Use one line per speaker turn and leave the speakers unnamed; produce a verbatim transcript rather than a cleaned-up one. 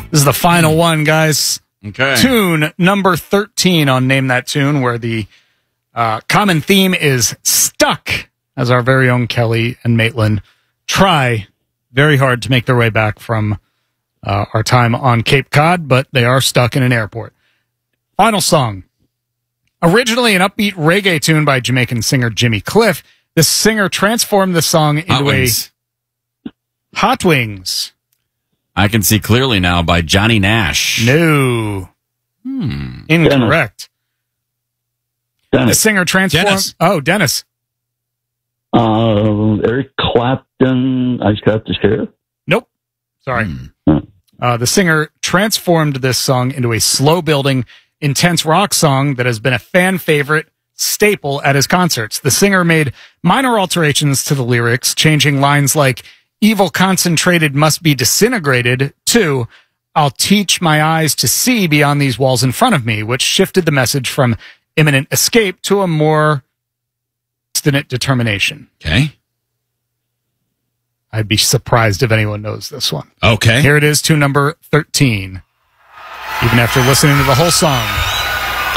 This is the final one, guys.
Okay.
Tune number thirteen on Name That Tune, where the uh, common theme is stuck, as our very own Kelly and Maitland try very hard to make their way back from uh, our time on Cape Cod, but they are stuck in an airport. Final song. Originally an upbeat reggae tune by Jamaican singer Jimmy Cliff, the singer transformed the song into
Hot Wings.
a Hot Wings.
I can see clearly now by Johnny Nash.
No.
Hmm.
Incorrect. The
Dennis.
singer transformed.
Dennis.
Oh, Dennis.
Uh, Eric Clapton, I Got the Sheriff.
Nope. Sorry.
Hmm.
Uh, the singer transformed this song into a slow-building, intense rock song that has been a fan favorite staple at his concerts. The singer made minor alterations to the lyrics, changing lines like, "Evil concentrated must be disintegrated," to, "I'll teach my eyes to see beyond these walls in front of me," which shifted the message from imminent escape to a more obstinate determination.
Okay.
I'd be surprised if anyone knows this one.
Okay.
Here it is, to number thirteen. Even after listening to the whole song.